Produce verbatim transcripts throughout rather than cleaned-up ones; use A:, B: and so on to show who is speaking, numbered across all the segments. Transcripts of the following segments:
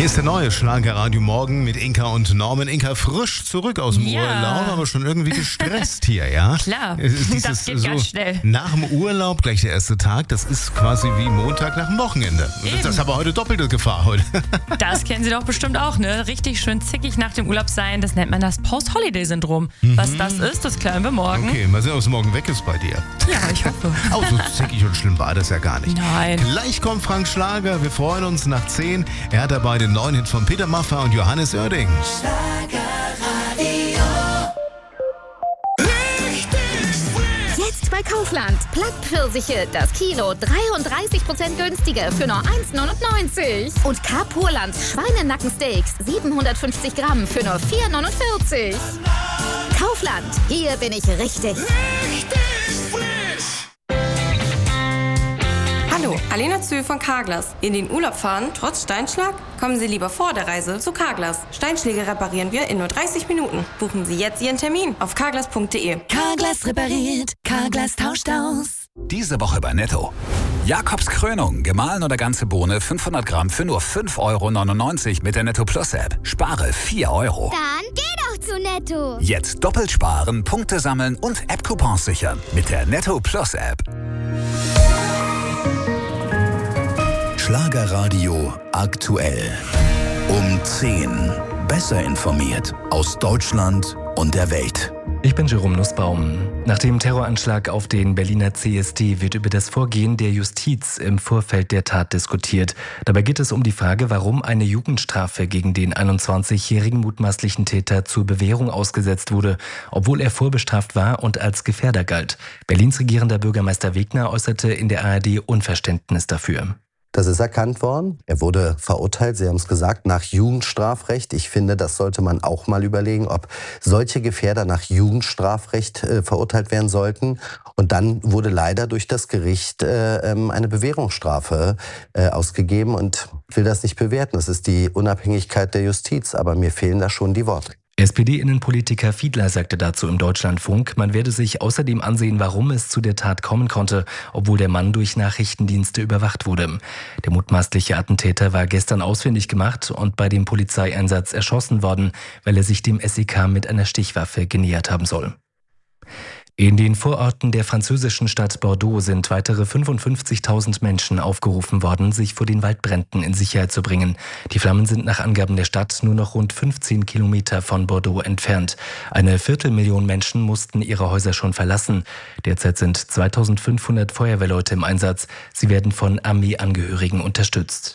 A: Hier ist der neue Schlagerradio Morgen mit Inka und Norman. Inka frisch zurück aus dem
B: Ja.
A: Urlaub, aber schon irgendwie gestresst hier, ja?
B: Klar,
A: Dieses
B: das geht
A: so
B: ganz schnell.
A: Nach dem Urlaub gleich der erste Tag, das ist quasi wie Montag nach dem Wochenende.
B: Eben.
A: Das ist aber heute doppelte Gefahr heute.
B: Das kennen Sie doch bestimmt auch, ne? Richtig schön zickig nach dem Urlaub sein, das nennt man das Post-Holiday-Syndrom. Mhm. Was das ist, das klären wir morgen.
A: Okay, mal sehen, ob es morgen weg ist bei dir.
B: Ja, ich hoffe.
A: Oh, so zickig und schlimm war das ja gar nicht.
B: Nein.
A: Gleich kommt Frank Schlager, wir freuen uns nach zehn. Er hat dabei den neuen Hit von Peter Maffay und Johannes Oerding.
C: Jetzt bei Kaufland. Plattpfirsiche, das Kilo dreiunddreißig Prozent günstiger für nur eins neunundneunzig. Und Kapurland Schweinenackensteaks siebenhundertfünfzig Gramm für nur vier neunundvierzig. Kaufland, hier bin ich richtig.
D: Hallo, Alena Zühl von Carglass. In den Urlaub fahren, trotz Steinschlag? Kommen Sie lieber vor der Reise zu Carglass. Steinschläge reparieren wir in nur dreißig Minuten. Buchen Sie jetzt Ihren Termin auf carglass punkt de.
E: Carglass repariert, Carglass tauscht aus.
F: Diese Woche bei Netto. Jakobs Krönung, gemahlen oder ganze Bohne, fünfhundert Gramm für nur fünf Euro neunundneunzig mit der Netto Plus App. Spare vier Euro.
G: Dann geh doch zu Netto.
F: Jetzt doppelt sparen, Punkte sammeln und App-Coupons sichern mit der Netto Plus App.
H: Schlagerradio aktuell. Um zehn. Besser informiert aus Deutschland und der Welt.
I: Ich bin Jerome Nussbaum. Nach dem Terroranschlag auf den Berliner C S D wird über das Vorgehen der Justiz im Vorfeld der Tat diskutiert. Dabei geht es um die Frage, warum eine Jugendstrafe gegen den einundzwanzigjährigen mutmaßlichen Täter zur Bewährung ausgesetzt wurde, obwohl er vorbestraft war und als Gefährder galt. Berlins regierender Bürgermeister Wegner äußerte in der A R D Unverständnis dafür.
J: Das ist erkannt worden. Er wurde verurteilt, Sie haben es gesagt, nach Jugendstrafrecht. Ich finde, das sollte man auch mal überlegen, ob solche Gefährder nach Jugendstrafrecht äh, verurteilt werden sollten. Und dann wurde leider durch das Gericht äh, eine Bewährungsstrafe äh, ausgegeben. Und ich will das nicht bewerten. Das ist die Unabhängigkeit der Justiz. Aber mir fehlen da schon die Worte.
I: S P D-Innenpolitiker Fiedler sagte dazu im Deutschlandfunk, man werde sich außerdem ansehen, warum es zu der Tat kommen konnte, obwohl der Mann durch Nachrichtendienste überwacht wurde. Der mutmaßliche Attentäter war gestern ausfindig gemacht und bei dem Polizeieinsatz erschossen worden, weil er sich dem S E K mit einer Stichwaffe genähert haben soll. In den Vororten der französischen Stadt Bordeaux sind weitere fünfundfünfzigtausend Menschen aufgerufen worden, sich vor den Waldbränden in Sicherheit zu bringen. Die Flammen sind nach Angaben der Stadt nur noch rund fünfzehn Kilometer von Bordeaux entfernt. Eine Viertelmillion Menschen mussten ihre Häuser schon verlassen. Derzeit sind zweitausendfünfhundert Feuerwehrleute im Einsatz. Sie werden von Armeeangehörigen unterstützt.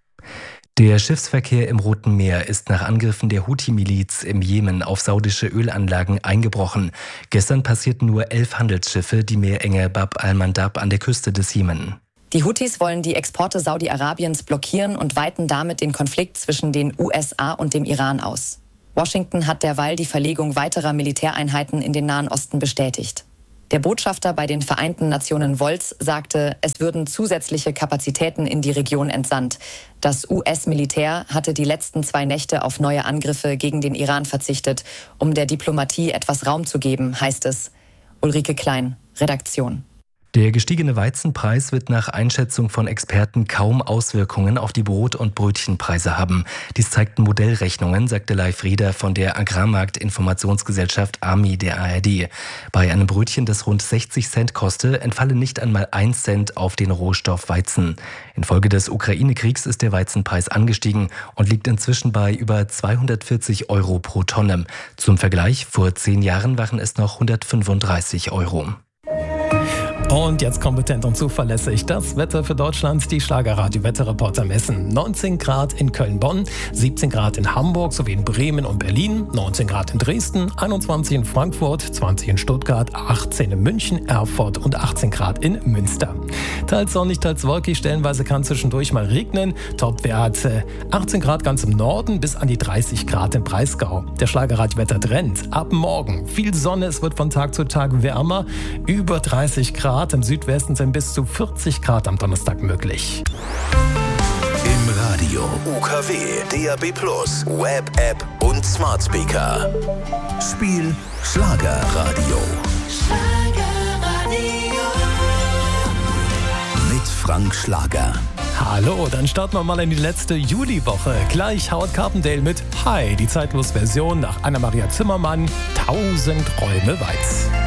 I: Der Schiffsverkehr im Roten Meer ist nach Angriffen der Houthi-Miliz im Jemen auf saudische Ölanlagen eingebrochen. Gestern passierten nur elf Handelsschiffe die Meerenge Bab al-Mandab an der Küste des Jemen.
K: Die Houthis wollen die Exporte Saudi-Arabiens blockieren und weiten damit den Konflikt zwischen den U S A und dem Iran aus. Washington hat derweil die Verlegung weiterer Militäreinheiten in den Nahen Osten bestätigt. Der Botschafter bei den Vereinten Nationen Wolz sagte, es würden zusätzliche Kapazitäten in die Region entsandt. Das U S-Militär hatte die letzten zwei Nächte auf neue Angriffe gegen den Iran verzichtet, um der Diplomatie etwas Raum zu geben, heißt es. Ulrike Klein, Redaktion.
I: Der gestiegene Weizenpreis wird nach Einschätzung von Experten kaum Auswirkungen auf die Brot- und Brötchenpreise haben. Dies zeigten Modellrechnungen, sagte Leif Rieder von der Agrarmarkt-Informationsgesellschaft A M I der A R D. Bei einem Brötchen, das rund sechzig Cent koste, entfalle nicht einmal ein Cent auf den Rohstoff Weizen. Infolge des Ukraine-Kriegs ist der Weizenpreis angestiegen und liegt inzwischen bei über zweihundertvierzig Euro pro Tonne. Zum Vergleich, vor zehn Jahren waren es noch hundertfünfunddreißig Euro.
L: Und jetzt kompetent und zuverlässig das Wetter für Deutschland. Die Schlagerradio-Wetterreporter messen neunzehn Grad in Köln-Bonn, siebzehn Grad in Hamburg sowie in Bremen und Berlin, neunzehn Grad in Dresden, einundzwanzig in Frankfurt, zwanzig in Stuttgart, achtzehn in München, Erfurt und achtzehn Grad in Münster. Teils sonnig, teils wolkig, stellenweise kann zwischendurch mal regnen. Topwerte achtzehn Grad ganz im Norden bis an die dreißig Grad im Breisgau. Der Schlagerradio-Wetter-Trend ab morgen. Viel Sonne, es wird von Tag zu Tag wärmer, über dreißig Grad. Im Südwesten sind bis zu vierzig Grad am Donnerstag möglich.
H: Im Radio U K W, D A B Plus, Web, App und Smart Speaker. Spiel Schlagerradio.
E: Schlagerradio.
H: Mit Frank Schlager.
L: Hallo, dann starten wir mal in die letzte Juliwoche. Gleich Howard Carpendale mit Hi, die Zeitlos-Version nach Anna-Maria Zimmermann, Tausend Räume weit.